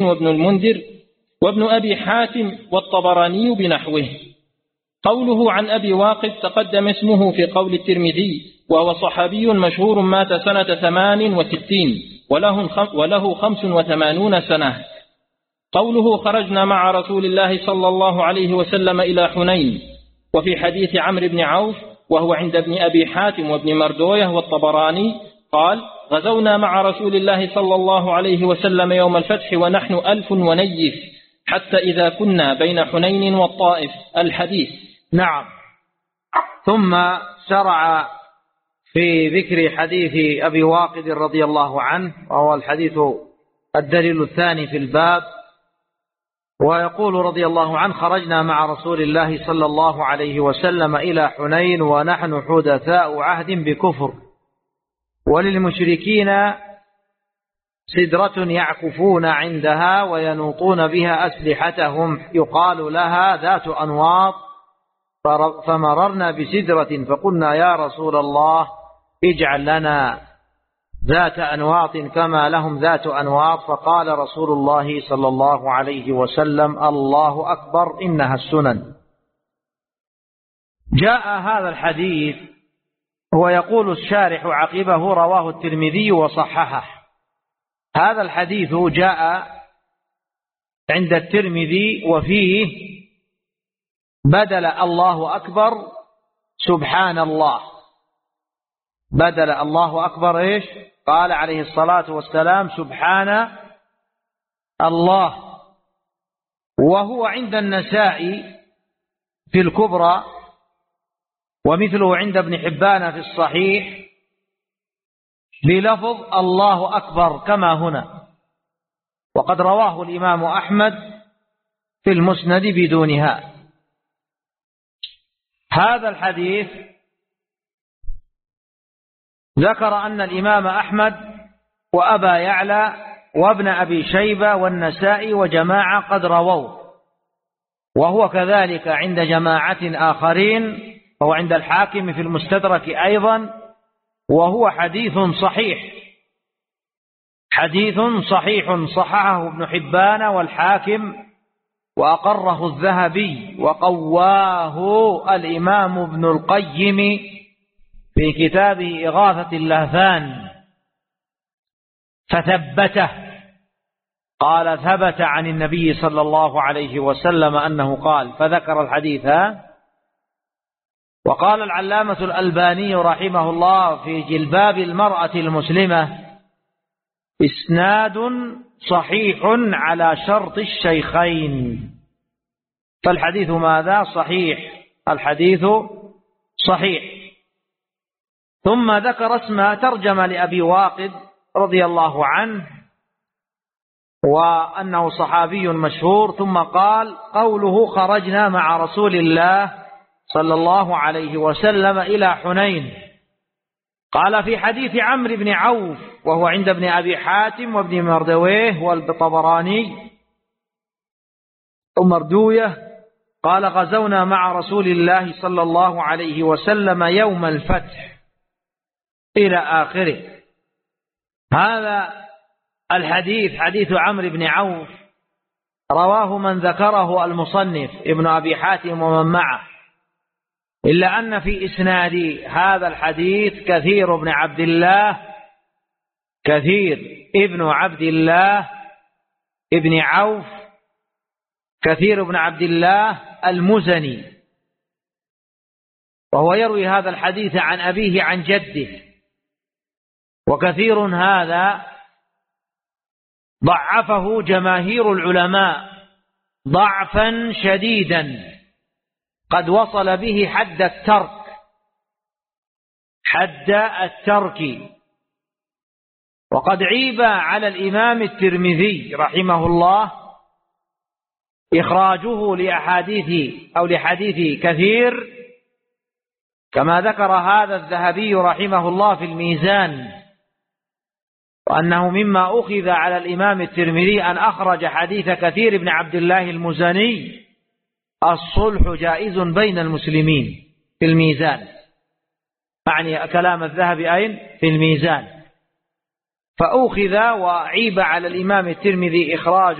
وابن المنذر وابن أبي حاتم والطبراني بنحوه. قوله عن أبي واقد تقدم اسمه في قول الترمذي، وهو صحابي مشهور مات سنة 68 وله 85 سنة. قوله خرجنا مع رسول الله صلى الله عليه وسلم إلى حنين، وفي حديث عمرو بن عوف وهو عند ابن أبي حاتم وابن مردويه والطبراني قال غزونا مع رسول الله صلى الله عليه وسلم يوم الفتح ونحن 1000 ونيف حتى إذا كنا بين حنين والطائف. الحديث. نعم. ثم شرع في ذكر حديث أبي واقد رضي الله عنه، وهو الحديث الدليل الثاني في الباب. ويقول رضي الله عنه خرجنا مع رسول الله صلى الله عليه وسلم إلى حنين ونحن حدثاء عهد بكفر، وللمشركين سدرة يعكفون عندها وينوطون بها أسلحتهم يقال لها ذات أنواط، فمررنا بسدرة فقلنا يا رسول الله اجعل لنا ذات أنواط كما لهم ذات أنواط، فقال رسول الله صلى الله عليه وسلم الله أكبر إنها السنن. جاء هذا الحديث هو يقول الشارح عقبه رواه الترمذي وصححه. هذا الحديث جاء عند الترمذي وفيه بدل الله أكبر سبحان الله، بدل الله أكبر إيش؟ قال عليه الصلاة والسلام سبحان الله. وهو عند النسائي في الكبرى، ومثله عند ابن حبان في الصحيح بلفظ الله أكبر كما هنا، وقد رواه الإمام أحمد في المسند بدونها. هذا الحديث ذكر أن الإمام أحمد وأبا يعلى وابن أبي شيبة والنسائي وجماعة قد رووه، وهو كذلك عند جماعة آخرين، وهو عند الحاكم في المستدرك أيضا، وهو حديث صحيح، حديث صحيح صححه ابن حبان والحاكم وأقره الذهبي، وقواه الإمام ابن القيم في كتابه إغاثة اللهفان فثبته، قال ثبت عن النبي صلى الله عليه وسلم أنه قال، فذكر الحديث. وقال العلامة الألباني رحمه الله في جلباب المرأة المسلمة إسناد صحيح على شرط الشيخين. فالحديث ماذا؟ صحيح، الحديث صحيح. ثم ذكر اسم ترجمة لأبي واقد رضي الله عنه وأنه صحابي مشهور، ثم قال قوله خرجنا مع رسول الله صلى الله عليه وسلم إلى حنين. قال في حديث عمرو بن عوف وهو عند ابن أبي حاتم وابن مردويه والطبراني ومردويه قال غزونا مع رسول الله صلى الله عليه وسلم يوم الفتح إلى آخره. هذا الحديث حديث عمرو بن عوف رواه من ذكره المصنف ابن أبي حاتم ومن معه، إلا أن في إسناد هذا الحديث كثير ابن عبد الله ابن عوف، كثير بن عبد الله المزني، وهو يروي هذا الحديث عن أبيه عن جده. وكثير هذا ضعفه جماهير العلماء ضعفا شديدا قد وصل به حد الترك. وقد عيب على الإمام الترمذي رحمه الله إخراجه لحديث كثير، كما ذكر هذا الذهبي رحمه الله في الميزان، وأنه مما أخذ على الإمام الترمذي أن أخرج حديث كثير بن عبد الله المزني الصلح جائز بين المسلمين في الميزان، يعني كلام الذهبي أين؟ في الميزان. فأخذ وعيب على الإمام الترمذي إخراج